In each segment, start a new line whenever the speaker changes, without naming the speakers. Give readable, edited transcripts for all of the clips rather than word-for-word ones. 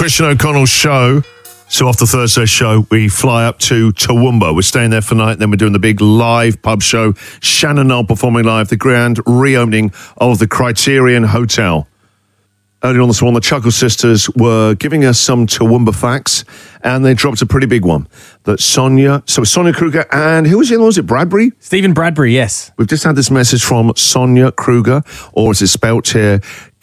Christian O'Connell show. So after Thursday's show, we fly up to Toowoomba. We're staying there for the night, then we're doing the big live pub show. Shannon Knoll performing live, the grand reopening of the Criterion Hotel. Earlier on this one, the Chuckle Sisters were giving us some Toowoomba facts, and they dropped a pretty big one. That Sonia Kruger, and who was the other one? Was it Bradbury?
Stephen Bradbury, yes.
We've just had this message from Sonia Kruger, or is it spelt here,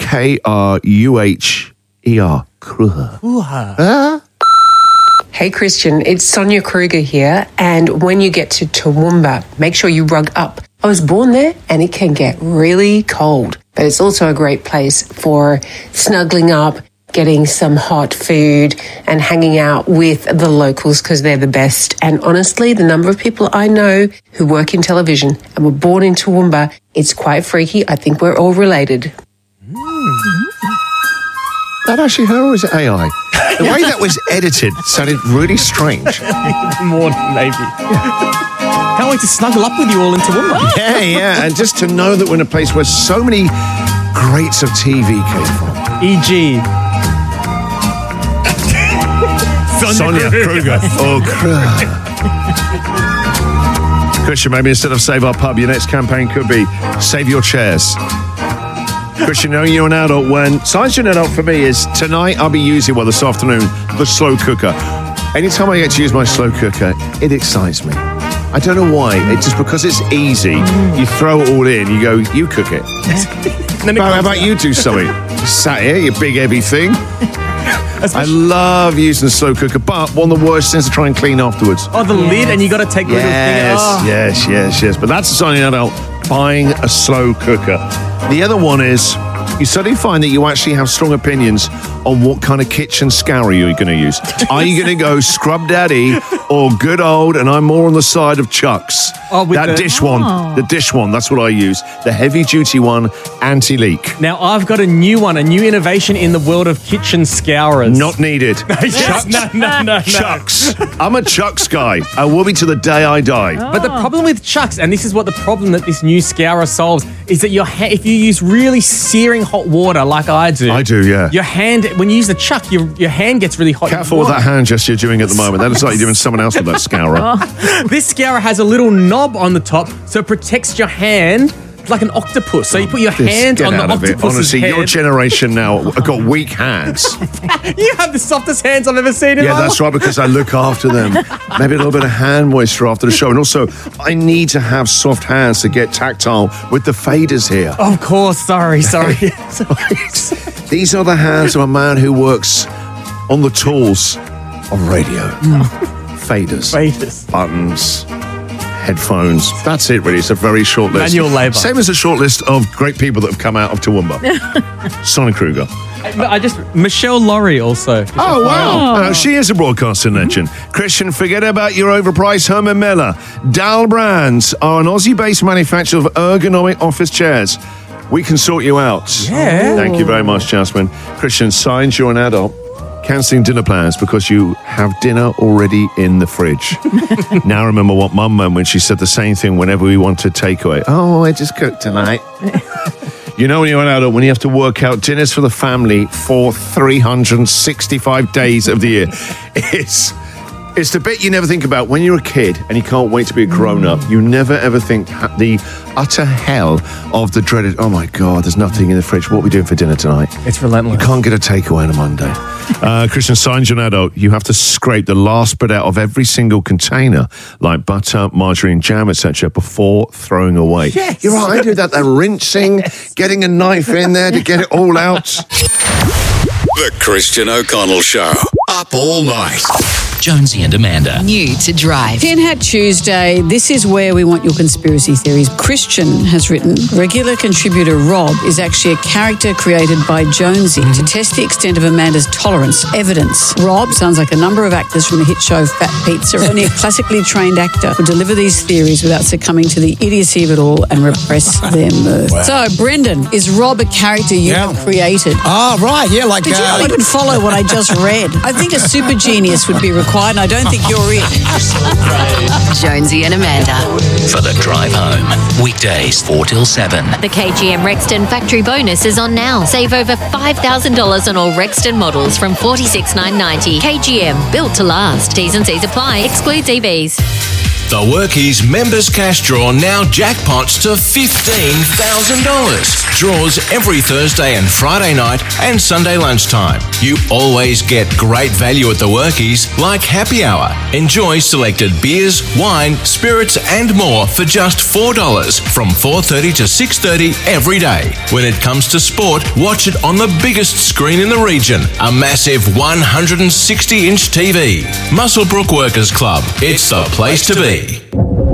Kruher. Kruger.
Hey Christian, it's Sonia Kruger here, and when you get to Toowoomba, make sure you rug up. I was born there and it can get really cold, but it's also a great place for snuggling up, getting some hot food and hanging out with the locals because they're the best. And honestly, the number of people I know who work in television and were born in Toowoomba, it's quite freaky. I think we're all related.
That actually her, or is it AI? The way that was edited sounded really strange.
More maybe. Can't wait to snuggle up with you all in Toowoomba.
Yeah, and just to know that we're in a place where so many greats of TV came from.
E.g.
Sonia Kruger. Oh, Kruger. Christian, maybe instead of Save Our Pub, your next campaign could be Save Your Chairs. Christian, knowing you're an adult, when science you're an adult for me is tonight I'll be using, this afternoon, the slow cooker. Anytime I get to use my slow cooker, it excites me. I don't know why. It's just because it's easy. You throw it all in, you go, you cook it. How about you do something? You sat here, you big heavy thing. I love using the slow cooker, but one of the worst things to try and clean afterwards.
Oh, the lid, and you got to take the little thing off.
Yes. But that's a sign of an adult buying a slow cooker. The other one is, you suddenly find that you actually have strong opinions on what kind of kitchen scourer you're going to use. Are you going to go Scrub Daddy or good old, and I'm more on the side of Chuck's? Dish one, the dish one, that's what I use. The heavy duty one, anti-leak.
Now, I've got a new one, a new innovation in the world of kitchen scourers.
Not needed.
Chuck's. No.
Chuck's. I'm a Chuck's guy. I will be to the day I die.
But the problem with Chuck's, and this is what the problem that this new scourer solves, is that if you use really searing hot water like I do.
I do, yeah.
Your hand, when you use the chuck, your hand gets really hot.
Careful with that hand gesture you're doing at the moment. That looks like you're doing someone else with that scourer.
This scourer has a little knob on the top, so it protects your hand like an octopus. So you put your hand on the octopus's
Honestly,
head.
your generation now have got weak hands.
You have the softest hands I've ever seen in my life.
Yeah, that's right, because I look after them. Maybe a little bit of hand moisture after the show. And also, I need to have soft hands to get tactile with the faders here.
Of course, sorry.
These are the hands of a man who works on the tools of radio. Faders. Buttons. Headphones. That's it, really. It's a very short list.
Manual labour.
Same as a short list of great people that have come out of Toowoomba. Sonia Kruger.
Michelle Laurie also.
Oh, wow. She is a broadcasting legend. Christian, forget about your overpriced Herman Miller. Dal Brands are an Aussie-based manufacturer of ergonomic office chairs. We can sort you out.
Yeah.
Thank you very much, Jasmine. Christian, signs you're an adult. Cancelling dinner plans because you have dinner already in the fridge. Now I remember what Mum meant when she said the same thing whenever we wanted takeaway. Oh, I just cooked tonight. You know when you're an adult, when you have to work out dinners for the family for 365 days of the year, it's the bit you never think about. When you're a kid and you can't wait to be a grown-up, you never ever think the utter hell of the dreaded, oh my God, there's nothing in the fridge. What are we doing for dinner tonight?
It's relentless.
You can't get a takeaway on a Monday. Christian, signs you're an adult. You have to scrape the last bit out of every single container, like butter, margarine, jam, etc., before throwing away.
Yes.
You're right, I do that. The rinsing, getting a knife in there to get it all out.
The Christian O'Connell Show. Up all night.
Jonesy and Amanda.
New to Drive.
Tin Hat Tuesday, this is where we want your conspiracy theories. Christian has written, regular contributor Rob is actually a character created by Jonesy to test the extent of Amanda's tolerance. Evidence. Rob sounds like a number of actors from the hit show Fat Pizza. Only a classically trained actor would deliver these theories without succumbing to the idiocy of it all and repress their mirth. Wow. So, Brendan, is Rob a character you have created?
Oh, right, yeah, like...
Did you not even follow what I just read? I think a super genius would be required quiet, and I don't think you're it.
Jonesy and Amanda.
For the drive home. Weekdays 4 till 7.
The KGM Rexton factory bonus is on now. Save over $5,000 on all Rexton models from $46,990. KGM, built to last. T's and C's apply. Excludes EVs.
The Workies members cash draw now jackpots to $15,000. Draws every Thursday and Friday night and Sunday lunchtime. You always get great value at the Workies, like happy hour. Enjoy selected beers, wine, spirits and more for just $4 from 4:30 to 6:30 every day. When it comes to sport, watch it on the biggest screen in the region, a massive 160-inch TV. Muswellbrook Workers Club. It's the place to be.